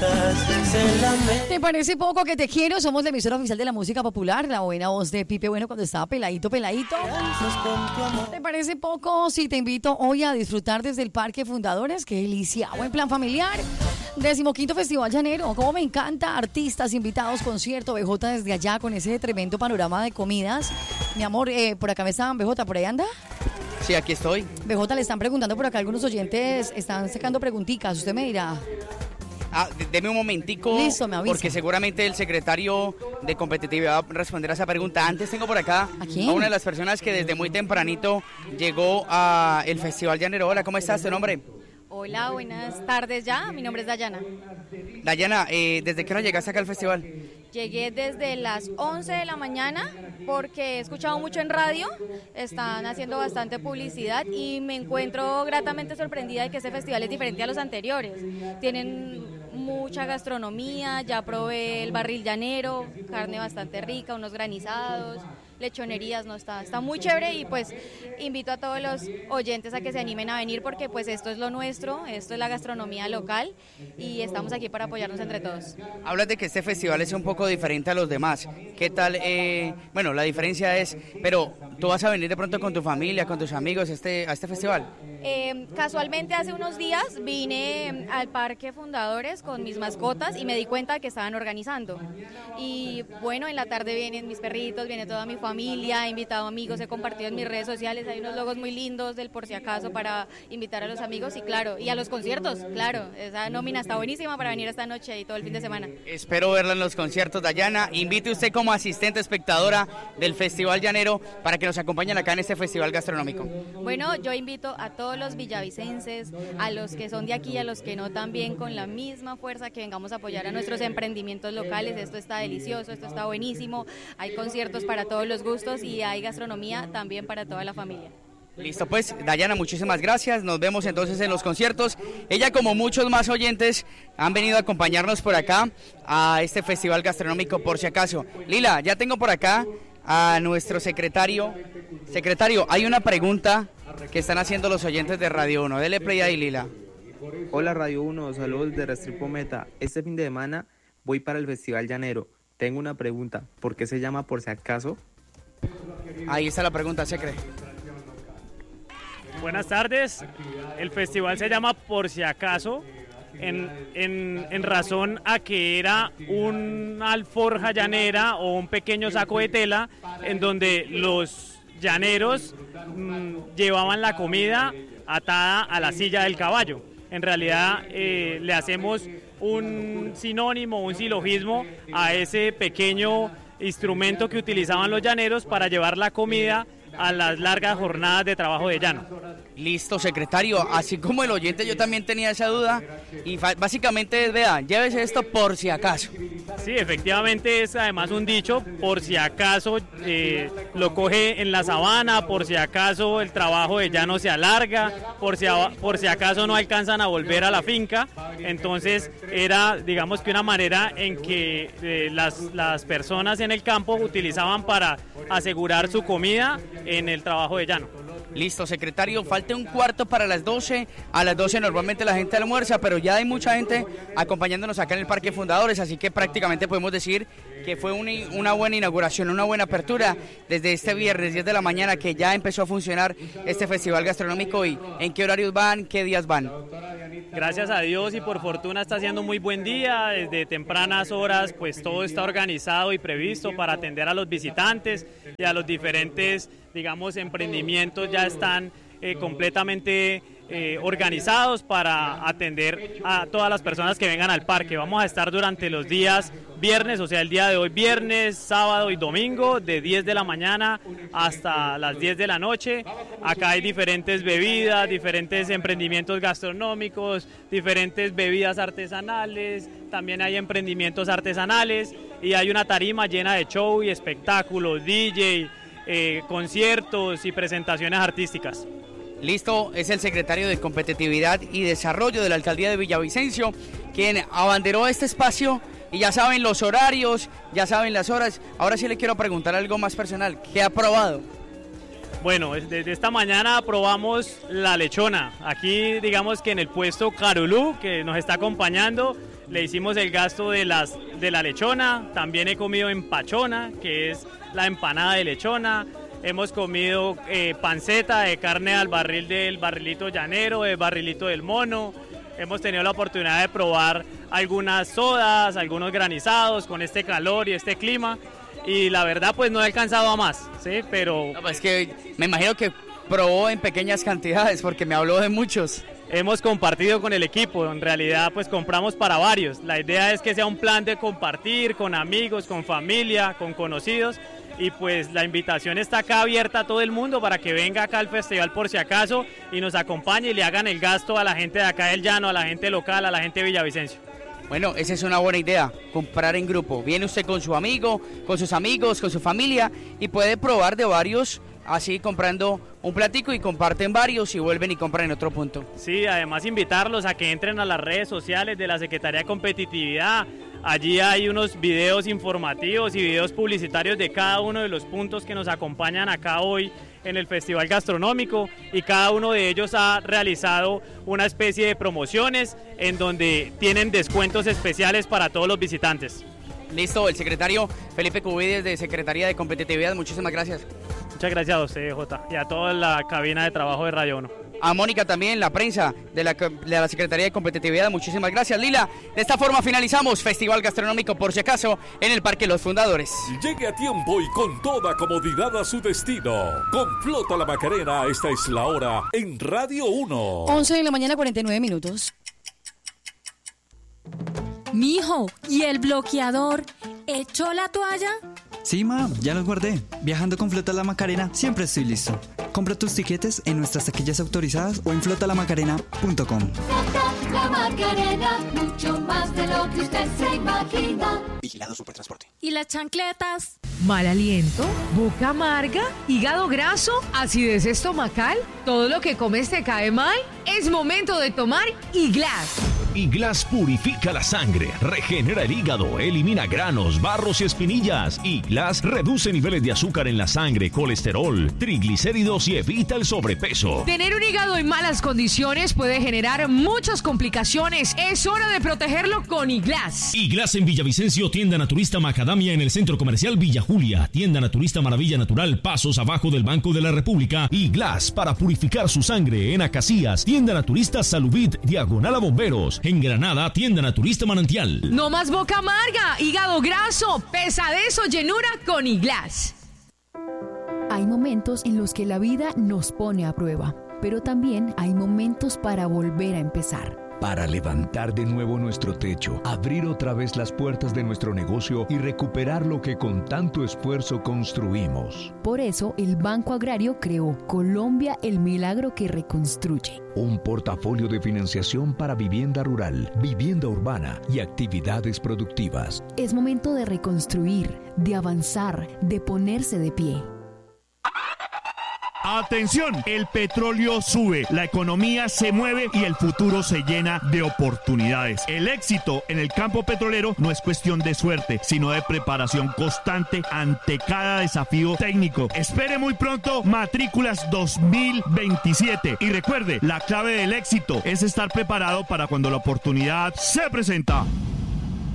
¿Te parece poco que te quiero? Somos la emisora oficial de la música popular, la buena voz de Pipe Bueno cuando estaba peladito. ¿Te parece poco si te invito hoy a disfrutar desde el Parque Fundadores? ¡Qué delicia! Buen plan familiar. 15º Festival Llanero. Como me encanta. Artistas, invitados, concierto. BJ desde allá con ese tremendo panorama de comidas. Mi amor, por acá me estaban. BJ, ¿por ahí anda? Sí, aquí estoy. BJ, le están preguntando por acá. Algunos oyentes están sacando preguntitas. Usted me dirá. Deme un momentico. Listo, me avisa. Porque seguramente el secretario de competitividad va a responder a esa pregunta. Antes tengo por acá ¿A una de las personas que desde muy tempranito llegó a el Festival Llanero. Hola, ¿cómo estás? ¿Tu nombre? Hola, buenas tardes ya. Mi nombre es Dayana. Dayana, ¿desde qué hora llegaste acá al festival? Llegué desde las 11 de la mañana porque he escuchado mucho en radio, están haciendo bastante publicidad y me encuentro gratamente sorprendida de que este festival es diferente a los anteriores. Tienen mucha gastronomía, ya probé el barril llanero, carne bastante rica, unos granizados, lechonerías, no está muy chévere y pues invito a todos los oyentes a que se animen a venir porque pues esto es lo nuestro, esto es la gastronomía local y estamos aquí para apoyarnos entre todos. Hablas de que este festival es un poco diferente a los demás. ¿Qué tal? Bueno, la diferencia es, pero ¿tú vas a venir de pronto con tu familia, con tus amigos a este festival? Casualmente hace unos días vine al Parque Fundadores con mis mascotas y me di cuenta que estaban organizando. Y bueno, en la tarde vienen mis perritos, viene toda mi familia, he invitado amigos, he compartido en mis redes sociales, hay unos logos muy lindos del por si acaso para invitar a los amigos y claro, y a los conciertos, claro, esa nómina está buenísima para venir esta noche y todo el fin de semana. Espero verla en los conciertos, Dayana. Invite usted como asistente espectadora del Festival Llanero para que nos acompañen acá en este festival gastronómico. Bueno, yo invito a todos los villavicenses, a los que son de aquí y a los que no también con la misma fuerza que vengamos a apoyar a nuestros emprendimientos locales. Esto está delicioso, esto está buenísimo, hay conciertos para todos los gustos y hay gastronomía también para toda la familia. Listo, pues, Dayana, muchísimas gracias. Nos vemos entonces en los conciertos. Ella, como muchos más oyentes, han venido a acompañarnos por acá a este festival gastronómico, por si acaso. Lila, ya tengo por acá a nuestro secretario. Secretario, hay una pregunta que están haciendo los oyentes de Radio 1. Dele play ahí, Lila. Hola, Radio 1, saludos de Restrepo Meta. Este fin de semana voy para el Festival Llanero. Tengo una pregunta, ¿por qué se llama Por Si Acaso? Ahí está la pregunta, Secre. Buenas tardes, el festival se llama Por Si Acaso, en razón a que era una alforja llanera o un pequeño saco de tela en donde los llaneros llevaban la comida atada a la silla del caballo. En realidad le hacemos un sinónimo, un silogismo a ese pequeño instrumento que utilizaban los llaneros para llevar la comida a las largas jornadas de trabajo de llano. Listo, secretario, así como el oyente yo también tenía esa duda y básicamente vean, llévese esto por si acaso. Sí, efectivamente es además un dicho, por si acaso lo coge en la sabana, por si acaso el trabajo de llano se alarga, por si acaso no alcanzan a volver a la finca. Entonces era, digamos que una manera en que las personas en el campo utilizaban para asegurar su comida en el trabajo de llano. Listo, secretario, falta un cuarto para las 12. A las 12 normalmente la gente almuerza, pero ya hay mucha gente acompañándonos acá en el Parque Fundadores, así que prácticamente podemos decir que fue una buena inauguración, una buena apertura desde este viernes 10 de la mañana que ya empezó a funcionar este festival gastronómico. ¿Y en qué horarios van, qué días van? Gracias a Dios y por fortuna está haciendo muy buen día, desde tempranas horas pues todo está organizado y previsto para atender a los visitantes y a los diferentes, digamos, emprendimientos ya están completamente organizados para atender a todas las personas que vengan al parque. Vamos a estar durante los días viernes, o sea el día de hoy viernes, sábado y domingo de 10 de la mañana hasta las 10 de la noche. Acá hay diferentes bebidas, diferentes emprendimientos gastronómicos, diferentes bebidas artesanales, también hay emprendimientos artesanales y hay una tarima llena de show y espectáculos, DJ, conciertos y presentaciones artísticas. Listo, es el secretario de Competitividad y Desarrollo de la Alcaldía de Villavicencio quien abanderó este espacio y ya saben los horarios, ya saben las horas. Ahora sí le quiero preguntar algo más personal, ¿qué ha probado? Bueno, desde esta mañana probamos la lechona, aquí digamos que en el puesto Carulú que nos está acompañando, le hicimos el gasto de la lechona, también he comido empachona, que es la empanada de lechona, hemos comido panceta de carne al barril del barrilito llanero, del barrilito del mono, hemos tenido la oportunidad de probar algunas sodas, algunos granizados con este calor y este clima, y la verdad pues no he alcanzado a más, ¿sí? Pero... No, pues es que me imagino que probó en pequeñas cantidades porque me habló de muchos. Hemos compartido con el equipo, en realidad pues compramos para varios. La idea es que sea un plan de compartir con amigos, con familia, con conocidos, y pues la invitación está acá abierta a todo el mundo para que venga acá al festival por si acaso y nos acompañe y le hagan el gasto a la gente de acá del llano, a la gente local, a la gente de Villavicencio. Bueno, esa es una buena idea, comprar en grupo. Viene usted con su amigo, con sus amigos, con su familia y puede probar de varios, así comprando un platico y comparten varios y vuelven y compran en otro punto. Sí, además invitarlos a que entren a las redes sociales de la Secretaría de Competitividad. Allí hay unos videos informativos y videos publicitarios de cada uno de los puntos que nos acompañan acá hoy en el Festival Gastronómico, y cada uno de ellos ha realizado una especie de promociones en donde tienen descuentos especiales para todos los visitantes. Listo, el secretario Felipe Cubides de Secretaría de Competitividad, muchísimas gracias. Muchas gracias a usted, Jota, y a toda la cabina de trabajo de Radio 1. A Mónica también, la prensa de la Secretaría de Competitividad, muchísimas gracias, Lila. De esta forma finalizamos Festival Gastronómico por si acaso en el Parque Los Fundadores. Llegue a tiempo y con toda comodidad a su destino. Con Flota La Macarena, esta es la hora en Radio 1. 11 de la mañana, 49 minutos. Mijo, ¿y el bloqueador? ¿Echó la toalla? Sí, ma, ya los guardé. Viajando con Flota La Macarena, siempre estoy listo. Compra tus tiquetes en nuestras taquillas autorizadas o en flotalamacarena.com. Flota La Macarena, mucho más de lo que usted se imagina. Vigilado Supertransporte. ¿Y las chancletas? Mal aliento, boca amarga, hígado graso, acidez estomacal, todo lo que comes te cae mal. Es momento de tomar Iglas. Iglas purifica la sangre, regenera el hígado, elimina granos, barros y espinillas. Iglas reduce niveles de azúcar en la sangre, colesterol, triglicéridos y evita el sobrepeso. Tener un hígado en malas condiciones puede generar muchas complicaciones. Es hora de protegerlo con Iglas. Iglas en Villavicencio, tienda naturista Macadamia en el Centro Comercial Villa Julia, tienda naturista Maravilla Natural, pasos abajo del Banco de la República. Iglas para purificar su sangre en Acacías, tienda naturista Salubit, diagonal a Bomberos. En Granada, tienda naturista Manantial. No más boca amarga, hígado graso, pesadez o llenura con Iglas. Hay momentos en los que la vida nos pone a prueba, pero también hay momentos para volver a empezar. Para levantar de nuevo nuestro techo, abrir otra vez las puertas de nuestro negocio y recuperar lo que con tanto esfuerzo construimos. Por eso, el Banco Agrario creó Colombia, el milagro que reconstruye. Un portafolio de financiación para vivienda rural, vivienda urbana y actividades productivas. Es momento de reconstruir, de avanzar, de ponerse de pie. Atención, el petróleo sube, la economía se mueve y el futuro se llena de oportunidades. El éxito en el campo petrolero no es cuestión de suerte, sino de preparación constante ante cada desafío técnico. Espere muy pronto matrículas 2027 y recuerde, la clave del éxito es estar preparado para cuando la oportunidad se presenta.